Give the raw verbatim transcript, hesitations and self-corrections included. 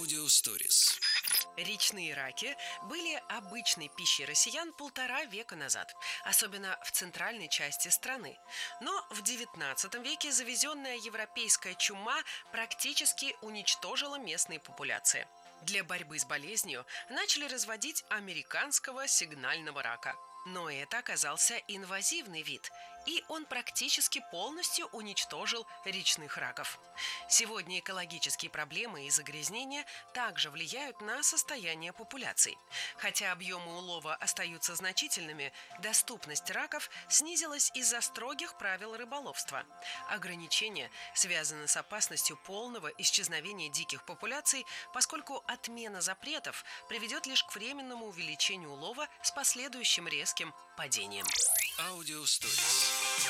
Аудиосторис. Речные раки были обычной пищей россиян полтора века назад, особенно в центральной части страны. Но в девятнадцатом веке завезенная европейская чума практически уничтожила местные популяции. Для борьбы с болезнью начали разводить американского сигнального рака. Но это оказался инвазивный вид, и он практически полностью уничтожил речных раков. Сегодня экологические проблемы и загрязнения также влияют на состояние популяций. Хотя объемы улова остаются значительными, доступность раков снизилась из-за строгих правил рыболовства. Ограничения связаны с опасностью полного исчезновения диких популяций, поскольку отмена запретов приведет лишь к временному увеличению улова с последующим резким падением. Аудиосторис.